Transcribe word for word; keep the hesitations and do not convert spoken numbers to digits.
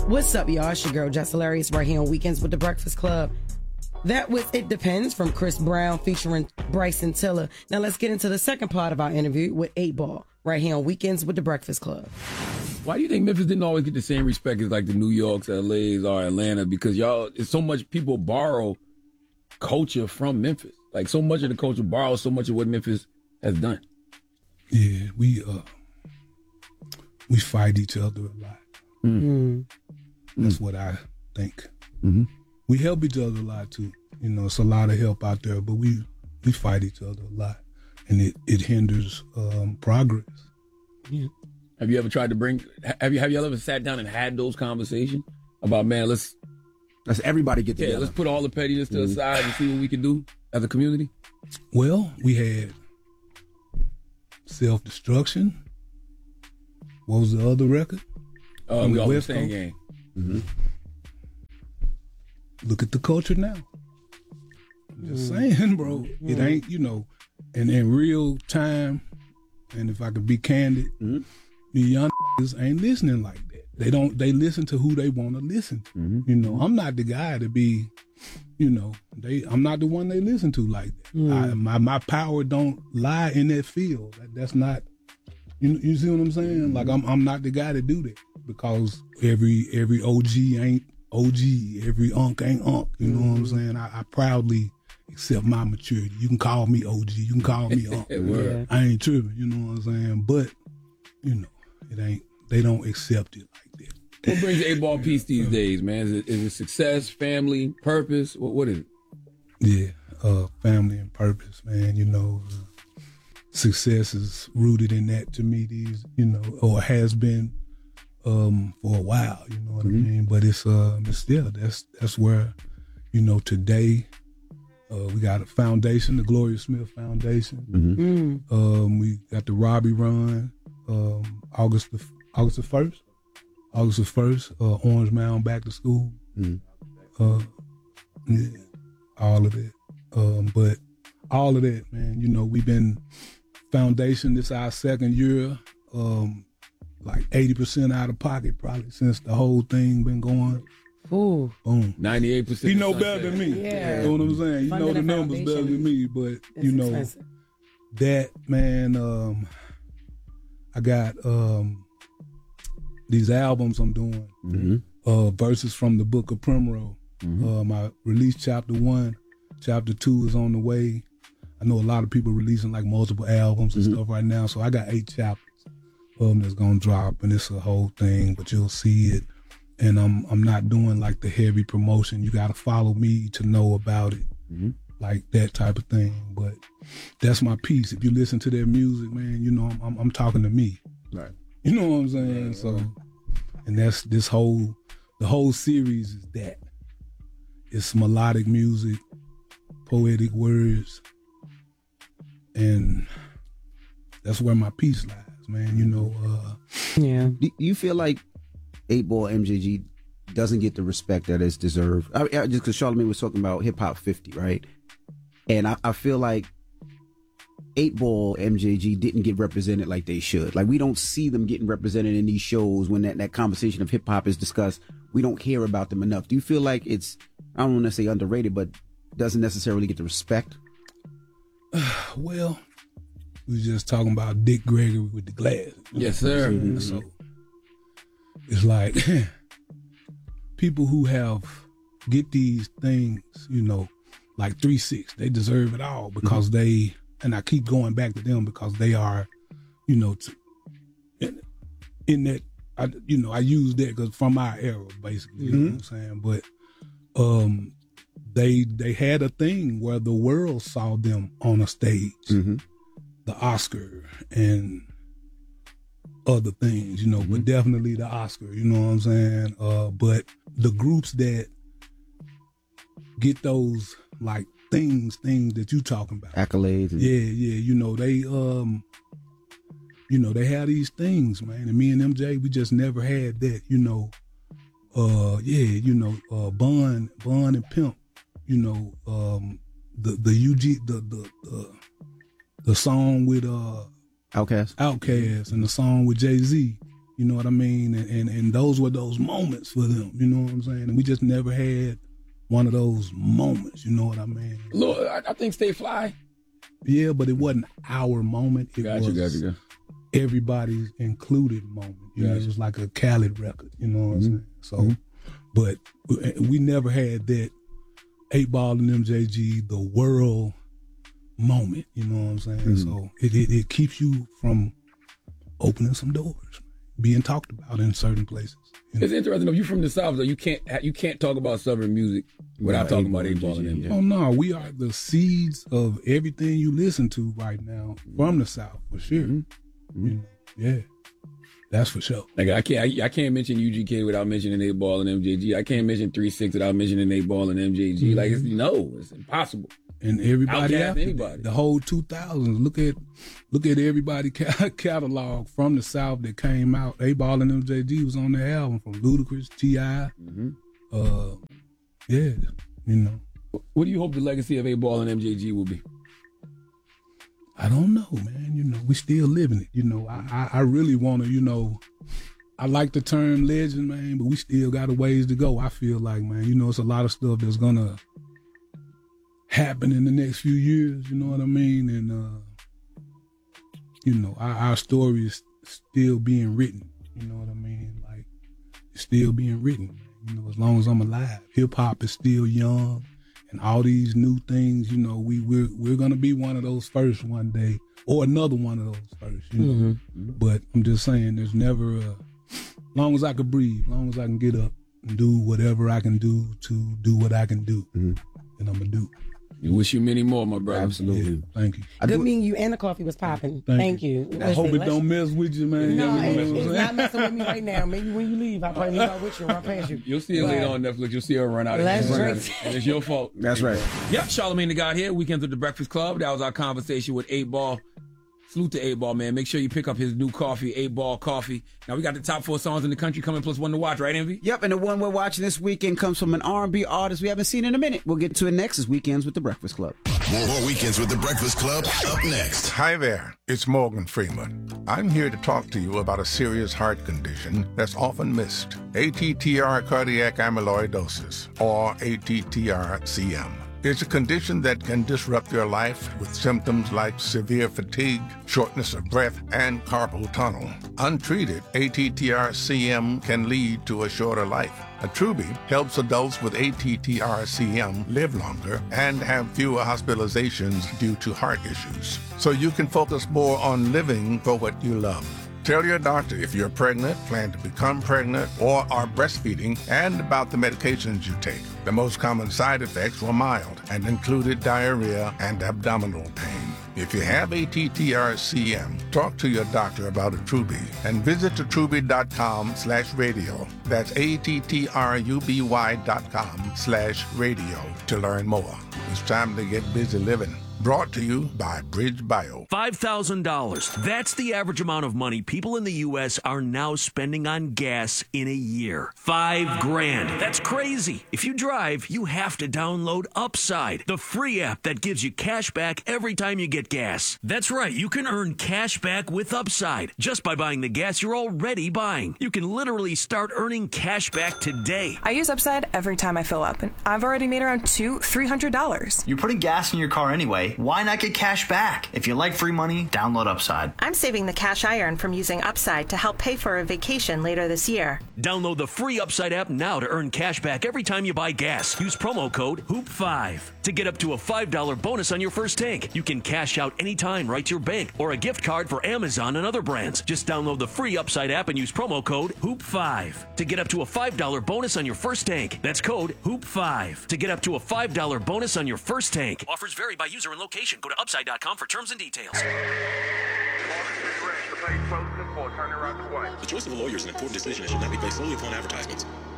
What's up, y'all? It's your girl, Jess Hilarious, right here on Weekends with the Breakfast Club. That was It Depends from Chris Brown featuring Bryson Tiller. Now let's get into the second part of our interview with eight ball, right here on Weekends with the Breakfast Club. Why do you think Memphis didn't always get the same respect as like the New Yorks, L A's, or Atlanta? Because y'all, it's so much people borrow culture from Memphis. Like so much of the culture borrows so much of what Memphis has done. Yeah, we uh we fight each other a lot. Mm. That's what I think. Mm-hmm. We help each other a lot too. You know, it's a lot of help out there, but we we fight each other a lot, and it it hinders um, progress. Yeah. Have you ever tried to bring? Have you have you ever sat down and had those conversations about, man, let's let's everybody get together. Yeah, let's put all the pettiness to the Mm-hmm. side and see what we can do as a community? Well, we had self-destruction. What was the other record? Uh, On we the all the West same Coast? game. Mm-hmm. Look at the culture now. I'm just saying, bro. Mm-hmm. It ain't, you know, and in real time, and if I could be candid, Mm-hmm. the young niggas ain't listening like that. They don't, they listen to who they want to listen to. Mm-hmm. You know, I'm not the guy to be, you know, they. I'm not the one they listen to like that. Mm. I, my my power don't lie in that field. That, that's not, you you see what I'm saying? Like I'm I'm not the guy to do that because every every O G ain't O G, every unk ain't unk. You know what I'm saying? I, I proudly accept my maturity. You can call me O G, you can call me unk. Yeah. I ain't tripping. You know what I'm saying? But you know, it ain't. They don't accept it like that. What brings eight ball peace these days, man? Is it, is it success, family, purpose? What what is it? Yeah, uh, family and purpose, man. You know, uh, success is rooted in that to me. These, you know, or has been um, for a while. You know what Mm-hmm. I mean? But it's uh, it's still that's that's where, you know, today uh, we got a foundation, the Gloria Smith Foundation. Mm-hmm. Mm. Um, we got the Robbie Run, um, August the August the first, August the first. Uh, Orange Mound back to school. Mm-hmm. Uh, yeah, all of that. Um, but all of that, man. You know, we've been foundation. This our second year. Um, like eighty percent out of pocket probably since the whole thing been going. Ooh. Boom. ninety-eight percent. You know better than me. Yeah. You know what I'm saying? You Funding know the a numbers better foundation. than me, but It's you know expensive. that, man. Um, I got um these albums I'm doing. Mm-hmm. Uh, verses from the Book of Primrose. Mm-hmm. Um, I released chapter one. Chapter two is on the way. I know a lot of people releasing like multiple albums and Mm-hmm. stuff right now, so I got eight chapters um that's gonna drop, and it's a whole thing. But you'll see it, and I'm I'm not doing like the heavy promotion. You got to follow me to know about it, Mm-hmm. like that type of thing. But that's my piece. If you listen to their music, man, you know I'm I'm, I'm talking to me. Right. You know what I'm saying? So, and that's this whole the whole series is that. It's melodic music, poetic words, and that's where my peace lies, man. You know, uh, Yeah. Do you feel like eight ball M J G doesn't get the respect that it's deserved? I, I, just because Charlamagne was talking about hip hop fifty, right? And I, I feel like eight ball M J G didn't get represented like they should. Like we don't see them getting represented in these shows when that, that conversation of hip hop is discussed. We don't hear about them enough. Do you feel like it's, I don't want to say underrated, but doesn't necessarily get the respect? well, we was just talking about Dick Gregory with the glass. Yes, sir. Mm-hmm. So it's like people who have get these things, you know, like three six, they deserve it all because mm-hmm. they, and I keep going back to them because they are, you know, to, in, in that, I, you know, I use that because from our era, basically, you Mm-hmm. know what I'm saying? But um, they they had a thing where the world saw them on a stage, Mm-hmm. the Oscar and other things, you know, Mm-hmm. but definitely the Oscar, you know what I'm saying? Uh, but the groups that get those like things, things that you talking about, Accolades. And- yeah, yeah, you know, they um. You know, they have these things, man. And me and M J, we just never had that, you know. Uh, yeah, you know, uh, Bun, Bun and Pimp, you know, um, the the U G, the the the, the song with uh, Outkast. Outkast, and the song with Jay-Z, You know what I mean? And, and and those were those moments for them. You know what I'm saying? And we just never had one of those moments. You know what I mean? Look, I, I think Stay Fly. Yeah, but it wasn't our moment. It Gotcha, was gotcha, gotcha. everybody's included moment. You know, Gotcha. it was like a Khaled record. You know what Mhm. I'm saying? So, Mhm. but we, we never had that eight Ball and M J G, the world moment. You know what I'm saying? Mhm. So it, it it keeps you from opening some doors, being talked about in certain places. You know? It's interesting. If you're from the South, though, you can't you can't talk about Southern music without Right, talking about eight eight Ball and Ball, M J G. Oh no, we are the seeds of everything you listen to right now from the South for sure. Mm-hmm. You know, yeah, that's for sure. Like I can't I, I can't mention U G K without mentioning eight Ball and M J G. I can't mention three six without mentioning eight Ball and M J G. Mm-hmm. Like it's no, it's impossible. And everybody Outkast after anybody. that, the whole two thousands. Look at look at everybody ca- catalog from the South that came out. eight Ball and M J G was on the album, from Ludacris, T I Mm-hmm. Uh, yeah, you know. What do you hope the legacy of eight Ball and M J G will be? I don't know, man. You know, we still living it. You know, I I, I really want to, you know, I like the term legend, man, but we still got a ways to go. I feel like, man, you know, it's a lot of stuff that's gonna happen in the next few years. You know what I mean? And uh, you know, our, our story is still being written. You know what I mean? Like, it's still being written. You know, as long as I'm alive, hip hop is still young. And all these new things, you know, we we're we're gonna be one of those first one day, or another one of those first. You know, Mm-hmm. but I'm just saying, there's never a. Long as I can breathe, long as I can get up and do whatever I can do to do what I can do, Mm-hmm. and I'm gonna do. We wish you many more, my brother. Absolutely. Yeah, thank you. I Good do- meeting you, and the coffee was popping. Thank Thank, you. I hope it don't mess with you, man. No, You know it, what I'm it's saying? not messing with me right now. Maybe when you leave, I'll probably leave out with you, run past you. You'll see her But- later on Netflix. You'll see her run out. Let's Run drink. out. And it's your fault. That's right. Yep, Charlamagne the God here. Weekends with the Breakfast Club. That was our conversation with eight Ball. Salute to eight Ball, man. Make sure you pick up his new coffee, eight Ball Coffee. Now, we got the top four songs in the country coming, plus one to watch, right, Envy? Yep, and the one we're watching this weekend comes from an R and B artist we haven't seen in a minute. We'll get to it next as Weekends with the Breakfast Club. More, more Weekends with the Breakfast Club up next. Hi there, it's Morgan Freeman. I'm here to talk to you about a serious heart condition that's often missed. A T T R cardiac amyloidosis, or A T T R C M. It's a condition that can disrupt your life with symptoms like severe fatigue, shortness of breath, and carpal tunnel. Untreated, A T T R C M can lead to a shorter life. Attruby helps adults with A T T R C M live longer and have fewer hospitalizations due to heart issues, so you can focus more on living for what you love. Tell your doctor if you're pregnant, plan to become pregnant, or are breastfeeding, and about the medications you take. The most common side effects were mild and included diarrhea and abdominal pain. If you have A T T R C M, talk to your doctor about Attruby and visit attruby.com slash radio. That's A-T-T-R-U-B-Y dot com slash radio to learn more. It's time to get busy living. Brought to you by Bridge Bio. five thousand dollars. That's the average amount of money people in the U S are now spending on gas in a year. Five grand. That's crazy. If you drive, you have to download Upside, the free app that gives you cash back every time you get gas. That's right. You can earn cash back with Upside just by buying the gas you're already buying. You can literally start earning cash back today. I use Upside every time I fill up, and I've already made around two, three hundred dollars. You're putting gas in your car anyway. Why not get cash back? If you like free money, download Upside. I'm saving the cash I earn from using Upside to help pay for a vacation later this year. Download the free Upside app now to earn cash back every time you buy gas. Use promo code hoop five to get up to a five dollar bonus on your first tank. You can cash out anytime right to your bank or a gift card for Amazon and other brands. Just download the free Upside app and use promo code hoop five to get up to a five dollar bonus on your first tank. That's code hoop five to get up to a five dollar bonus on your first tank. Offers vary by user and location. Go to upside dot com for terms and details. The choice of a lawyer is an important decision and should not be based solely upon advertisements.